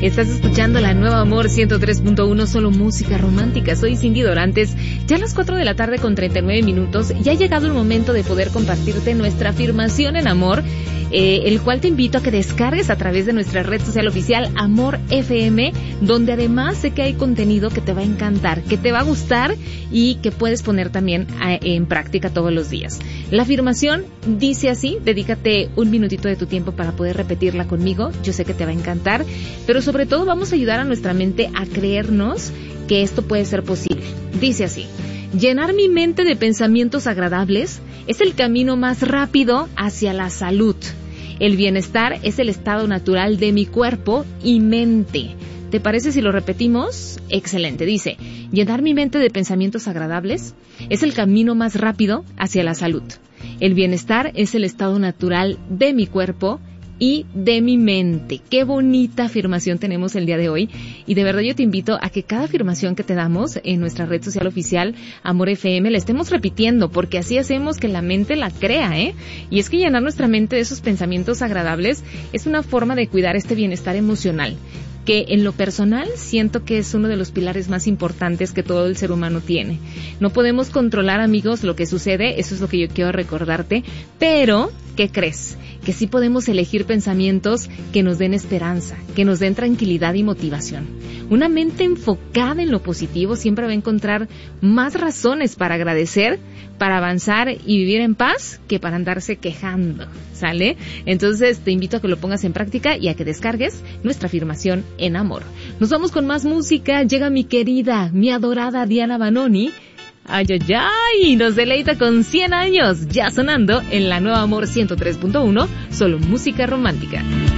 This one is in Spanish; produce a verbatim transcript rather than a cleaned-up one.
Estás escuchando la Nueva Amor ciento tres punto uno, solo música romántica. Soy Cindy Dorantes. Ya a las cuatro de la tarde con treinta y nueve minutos, ya ha llegado el momento de poder compartirte nuestra afirmación en amor, eh, el cual te invito a que descargues a través de nuestra red social oficial Amor F M, donde además sé que hay contenido que te va a encantar, que te va a gustar y que puedes poner también a, en práctica todos los días. La afirmación dice así: dedícate un minutito de tu tiempo para poder repetirla conmigo. Yo sé que te va a encantar, pero sobre todo vamos a ayudar a nuestra mente a creernos que esto puede ser posible. Dice así: llenar mi mente de pensamientos agradables es el camino más rápido hacia la salud. El bienestar es el estado natural de mi cuerpo y mente. ¿Te parece si lo repetimos? Excelente. Dice: llenar mi mente de pensamientos agradables es el camino más rápido hacia la salud. El bienestar es el estado natural de mi cuerpo y de mi mente. Qué bonita afirmación tenemos el día de hoy, y de verdad yo te invito a que cada afirmación que te damos en nuestra red social oficial Amor F M la estemos repitiendo, porque así hacemos que la mente la crea, ¿eh? Y es que llenar nuestra mente de esos pensamientos agradables es una forma de cuidar este bienestar emocional, que en lo personal siento que es uno de los pilares más importantes que todo el ser humano tiene. No podemos controlar, amigos, lo que sucede, eso es lo que yo quiero recordarte, pero ¿qué crees? Que sí podemos elegir pensamientos que nos den esperanza, que nos den tranquilidad y motivación. Una mente enfocada en lo positivo siempre va a encontrar más razones para agradecer, para avanzar y vivir en paz, que para andarse quejando, ¿sale? Entonces te invito a que lo pongas en práctica y a que descargues nuestra afirmación en amor. Nos vamos con más música. Llega mi querida, mi adorada Diana Banoni. Ay, ay, ay, nos deleita con cien años, ya sonando en la Nueva Amor ciento tres punto uno, solo música romántica.